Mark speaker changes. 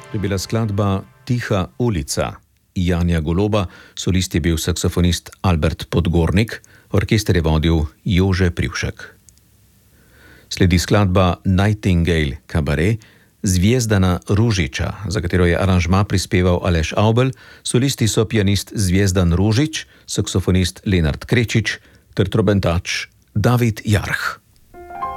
Speaker 1: To je bila skladba Tiha ulica Janja Goloba, solist je bil saksofonist Albert Podgornik, orkester je vodil Jože Privšek. Sledi skladba Nightingale Cabaret Zvijezdana Ružiča, za katero je aranžma prispeval Aleš Avbelj, solisti so pianist Zvijezdan Ružič, saksofonist Lenart Krečič ter trobentač David Jarh.